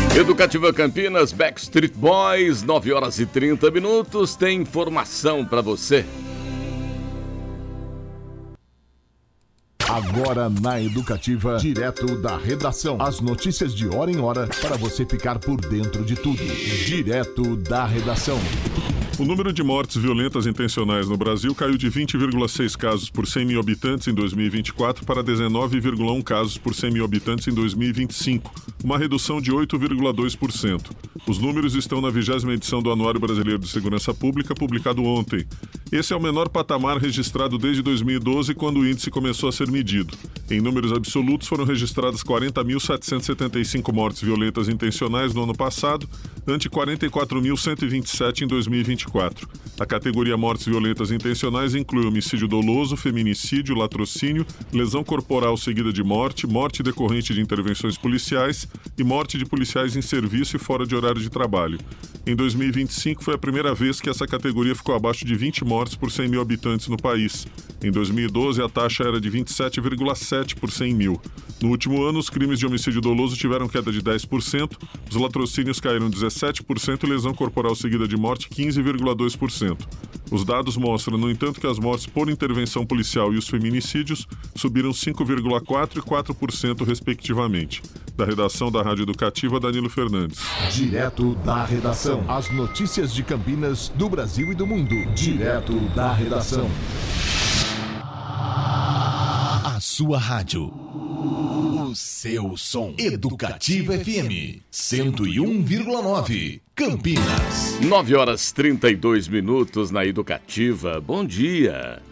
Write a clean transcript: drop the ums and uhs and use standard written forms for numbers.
Educativa Campinas, Backstreet Boys, 9 horas e 30 minutos, tem informação para você. Agora na Educativa, direto da redação. As notícias de hora em hora para você ficar por dentro de tudo. Direto da redação. O número de mortes violentas intencionais no Brasil caiu de 20,6 casos por 100 mil habitantes em 2024 para 19,1 casos por 100 mil habitantes em 2025, uma redução de 8,2%. Os números estão na 20ª edição do Anuário Brasileiro de Segurança Pública, publicado ontem. Esse é o menor patamar registrado desde 2012, quando o índice começou a ser medido. Em números absolutos, foram registradas 40.775 mortes violentas intencionais no ano passado, ante 44.127 em 2024. A categoria mortes violentas intencionais inclui homicídio doloso, feminicídio, latrocínio, lesão corporal seguida de morte, morte decorrente de intervenções policiais e morte de policiais em serviço e fora de horário de trabalho. Em 2025 foi a primeira vez que essa categoria ficou abaixo de 20 mortes por 100 mil habitantes no país. Em 2012, a taxa era de 27,7 por 100 mil. No último ano, os crimes de homicídio doloso tiveram queda de 10%, os latrocínios caíram 17% e lesão corporal seguida de morte 15,2%. Os dados mostram, no entanto, que as mortes por intervenção policial e os feminicídios subiram 5,4% e 4%, respectivamente. Da redação da Rádio Educativa, Danilo Fernandes. Direto da redação. As notícias de Campinas, do Brasil e do mundo. Direto da redação. A sua rádio. O seu som. Educativa FM 101,9. Campinas. 9 horas 32 minutos na Educativa. Bom dia.